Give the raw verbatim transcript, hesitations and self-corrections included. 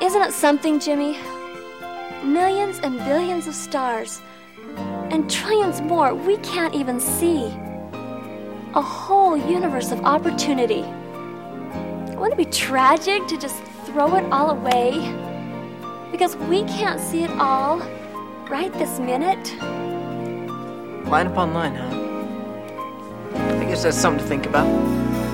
Isn't it something, Jimmy? Millions and billions of stars, and trillions more we can't even see. A whole universe of opportunity. Wouldn't it be tragic to just throw it all away? Because we can't see it all right this minute? Line upon line, huh? I guess that's something to think about.